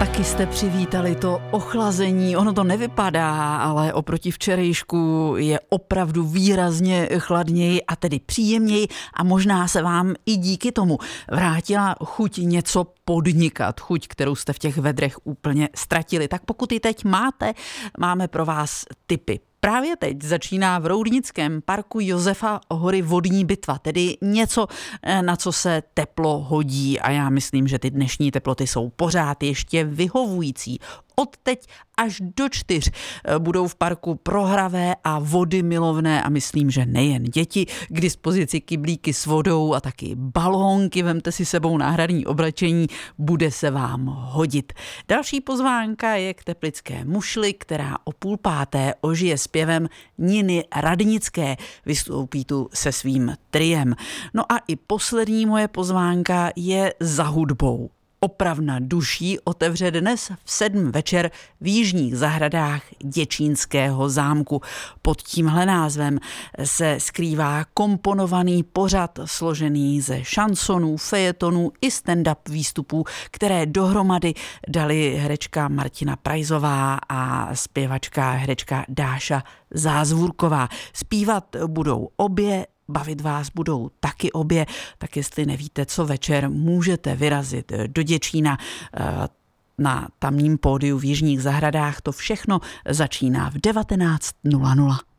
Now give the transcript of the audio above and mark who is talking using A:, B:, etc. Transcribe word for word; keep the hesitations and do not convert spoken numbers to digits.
A: Taky jste přivítali to ochlazení, ono to nevypadá, ale oproti včerejšku je opravdu výrazně chladněji a tedy příjemněji a možná se vám i díky tomu vrátila chuť něco podnikat, chuť, kterou jste v těch vedrech úplně ztratili. Tak pokud ji teď máte, máme pro vás tipy. Právě teď začíná v Roudnickém parku Josefa Hory vodní bitva, tedy něco, na co se teplo hodí a já myslím, že ty dnešní teploty jsou pořád ještě vyhovující. Od teď až do čtyř budou v parku prohravé a vody milovné a myslím, že nejen děti, k dispozici kyblíky s vodou a taky balónky, vemte si sebou náhradní oblečení, bude se vám hodit. Další pozvánka je k teplické mušli, která o půl páté ožije zpěvem Niny Radnické, vystoupí tu se svým triem. No a i poslední moje pozvánka je za hudbou. Opravna duší otevře dnes v sedm večer v jižních zahradách Děčínského zámku. Pod tímhle názvem se skrývá komponovaný pořad složený ze šansonů, fejetonů i stand-up výstupů, které dohromady dali herečka Martina Prajzová a zpěvačka herečka Dáša Zázvůrková. Zpívat budou obě, bavit vás budou taky obě, tak jestli nevíte, co večer, můžete vyrazit do Děčína na tamním pódiu v Jižních zahradách. To všechno začíná v devatenáct nula nula.